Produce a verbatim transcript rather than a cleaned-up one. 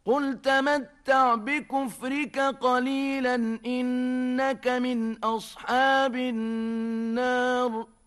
قل تمتع بكفرك قليلا إنك من أصحاب النار